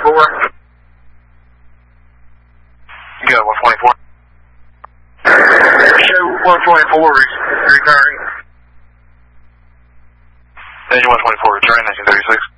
You got 124. Show 124 returning. Engine 124, return 1936.